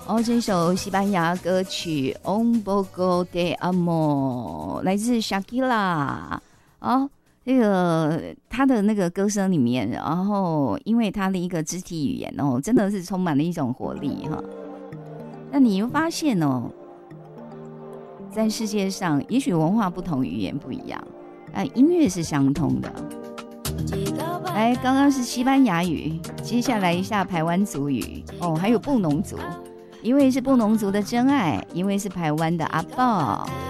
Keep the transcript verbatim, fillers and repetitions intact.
哦，这首西班牙歌曲《Un poco de amor》来自 Shakira。哦，这个他的那个歌声里面，然后因为他的一个肢体语言哦，真的是充满了一种活力哈。那你又发现哦，在世界上，也许文化不同，语言不一样，啊，音乐是相通的。来，刚刚是西班牙语，接下来一下排湾族语哦，还有布农族。一位是布农族的真爱，一位是排湾的阿豹。